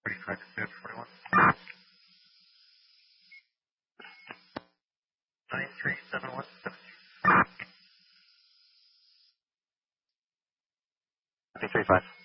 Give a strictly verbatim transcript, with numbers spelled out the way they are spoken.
forty-five to seven forty-one. nine three seven one seven two. three three five.